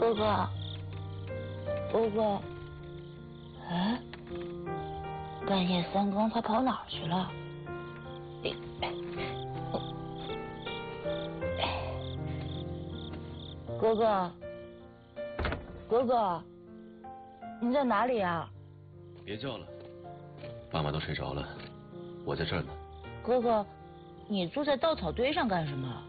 哥哥，哥哥，哎，半夜三更他跑哪儿去了？哥哥，哥哥，你在哪里啊？ 别叫了，爸妈都睡着了，我在这儿呢。 哥哥，你坐在稻草堆上干什么？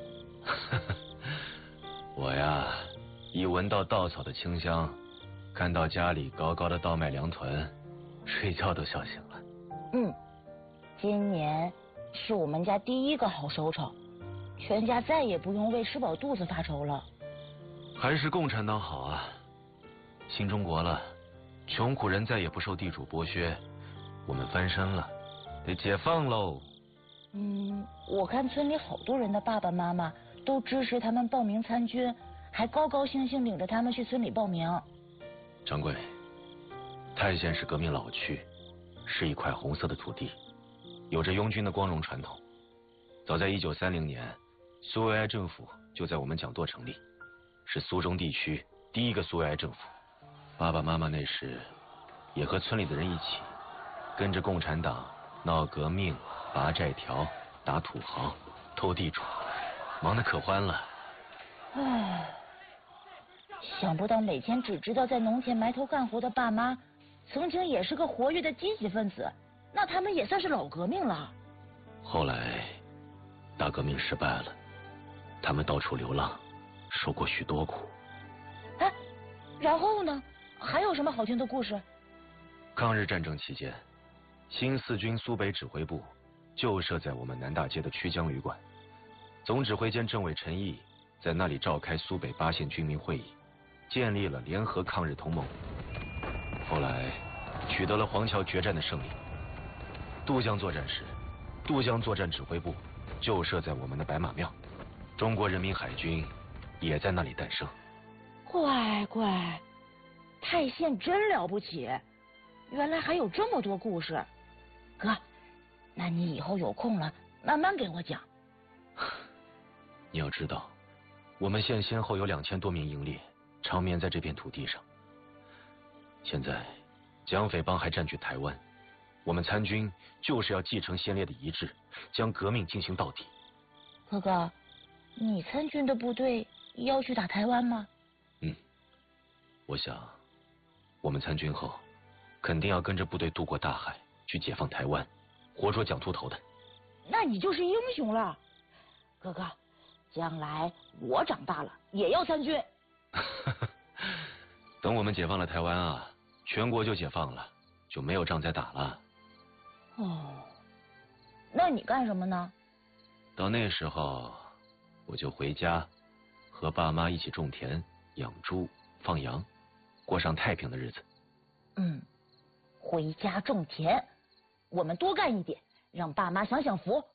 我呀，一闻到稻草的清香，看到家里高高的稻麦粮囤，睡觉都笑醒了。 今年是我们家第一个好收成，全家再也不用为吃饱肚子发愁了。 还是共产党好啊！新中国了，穷苦人再也不受地主剥削，我们翻身了，得解放喽。 我看村里好多人的爸爸妈妈都支持他们报名参军，还高高兴兴领着他们去村里报名。 掌柜，泰县是革命老区，是一块红色的土地，有着拥军的光荣传统。早在1930年，苏维埃政府就在我们蒋舵成立，是苏中地区第一个苏维埃政府。爸爸妈妈那时也和村里的人一起，跟着共产党闹革命、拔债条、打土豪、偷地主，忙得可欢了。 唉，想不到每天只知道在农田埋头干活的爸妈，曾经也是个活跃的积极分子，那他们也算是老革命了。 后来大革命失败了，他们到处流浪，受过许多苦。 哎，然后呢？还有什么好听的故事？ 抗日战争期间，新四军苏北指挥部就设在我们南大街的曲江旅馆，总指挥兼政委陈毅在那里召开苏北8县军民会议，建立了联合抗日同盟。后来取得了黄桥决战的胜利。渡江作战时，渡江作战指挥部就设在我们的白马庙，中国人民海军也在那里诞生。 乖乖，泰县真了不起，原来还有这么多故事。哥，那你以后有空了慢慢给我讲。 你要知道，我们县先后有2000多名英烈长眠在这片土地上。现在蒋匪帮还占据台湾，我们参军就是要继承先烈的遗志，将革命进行到底。 哥哥，你参军的部队要去打台湾吗？ 我想我们参军后肯定要跟着部队渡过大海，去解放台湾，活捉蒋秃头的。 那你就是英雄了。哥哥，将来我长大了也要参军。 等我们解放了台湾啊，全国就解放了，就没有仗再打了。 那你干什么呢？ 到那时候我就回家，和爸妈一起种田、养猪、放羊，过上太平的日子。 回家种田，我们多干一点，让爸妈享享福。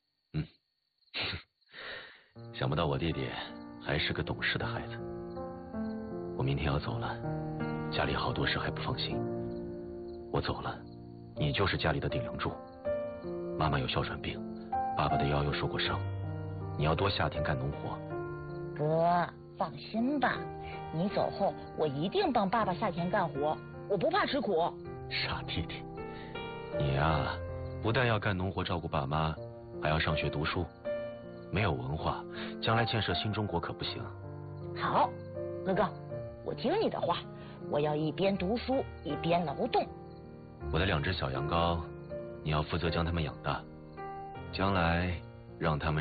想不到我弟弟还是个懂事的孩子。我明天要走了，家里好多事还不放心。我走了，你就是家里的顶梁柱。妈妈有哮喘病，爸爸的腰又受过伤，你要多下田干农活。 哥，放心吧，你走后我一定帮爸爸下田干活，我不怕吃苦。 傻弟弟，你呀，不但要干农活照顾爸妈，还要上学读书。没有文化，将来建设新中国可不行。 好，哥哥，我听你的话，我要一边读书一边劳动。 我的2只小羊羔，你要负责将它们养大，将来让它们